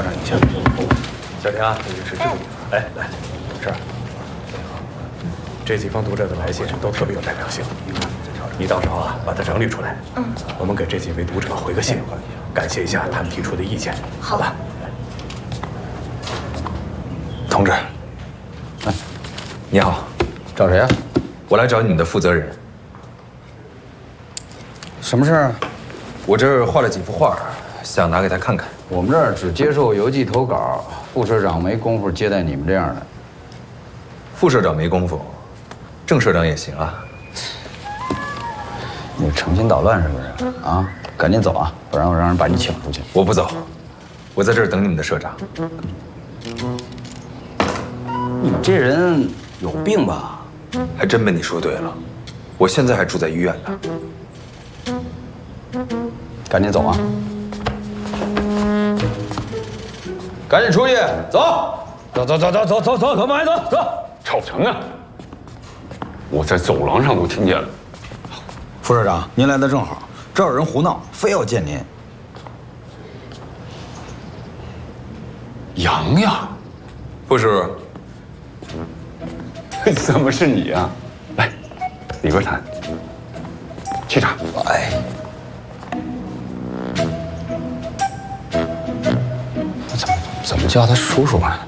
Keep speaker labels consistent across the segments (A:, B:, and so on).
A: 看一下。
B: 小婷啊，这是这个，哎，来，这儿。这几封读者的来信都特别有代表性，你到时候啊把它整理出来。我们给这几位读者回个信，感谢一下他们提出的意见，好吧？
A: 同志，
C: 哎，你好，找谁啊？我来找你们的负责人。
A: 什么事儿？
C: 我这儿画了几幅画，想拿给他看看。
A: 我们这儿只接受邮寄投稿，副社长没工夫接待你们这样的。
C: 副社长没工夫，郑社长也行啊。
A: 你成心捣乱是不是？啊，赶紧走啊，不然我让人把你请出去。
C: 我不走，我在这儿等你们的社长。
A: 你这人有病吧？
C: 还真被你说对了，我现在还住在医院呢。
A: 赶紧走啊！
C: 赶紧出去，走！
D: 走，慢走，走！赵成啊，我在走廊上都听见了。
A: 副社长，您来的正好，这儿有人胡闹，非要见您。
D: 洋洋，
C: 副叔，
D: 怎么是你啊？来，里边谈。沏茶。
A: 哎，怎么叫他叔叔啊？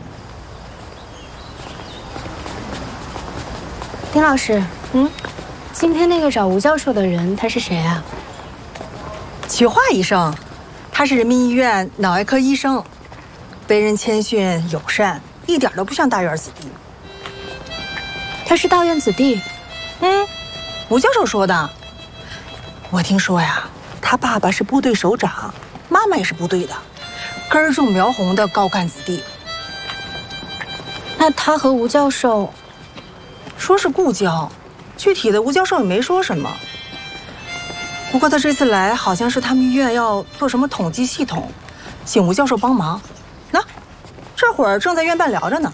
E: 丁老师，今天那个找吴教授的人他是谁啊？
F: 曲化医生，他是人民医院脑外科医生，为人谦逊友善，一点都不像大院子弟。
E: 他是大院子弟？
F: 吴教授说的。我听说呀，他爸爸是部队首长，妈妈也是部队的，根正苗红的高干子弟。
E: 那他和吴教授，
F: 说是故交，具体的吴教授也没说什么。不过他这次来，好像是他们医院要做什么统计系统，请吴教授帮忙。那这会儿正在院办聊着呢。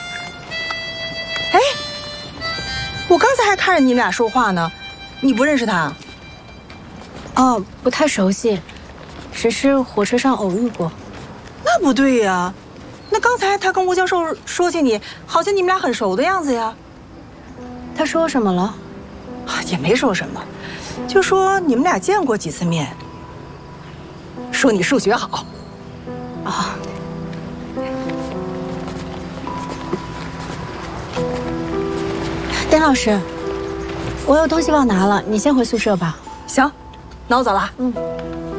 F: 哎，我刚才还看着你俩说话呢，你不认识他？
E: 哦，不太熟悉，只是火车上偶遇过。
F: 那不对呀，那刚才他跟吴教授说起你，好像你们俩很熟的样子呀。
E: 他说什么了？
F: 也没说什么，就说你们俩见过几次面，说你数学好。
E: 啊。丁老师，我有东西忘拿了，你先回宿舍吧。
F: 行，那我走了。